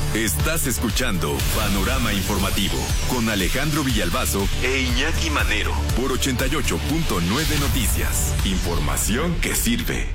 Estás escuchando Panorama Informativo con Alejandro Villalbazo e Iñaki Manero por 88.9 Noticias. Información que sirve.